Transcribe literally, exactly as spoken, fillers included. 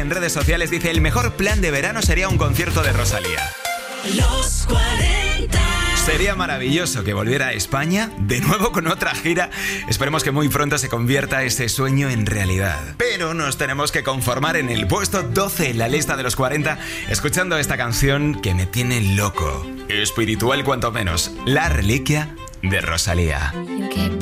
En redes sociales dice: el mejor plan de verano sería un concierto de Rosalía. Los cuarenta. Sería maravilloso que volviera a España de nuevo con otra gira. Esperemos que muy pronto se convierta ese sueño en realidad. Pero nos tenemos que conformar en el puesto doce en la lista de los cuarenta, escuchando esta canción que me tiene loco. Espiritual cuanto menos, La Reliquia de Rosalía.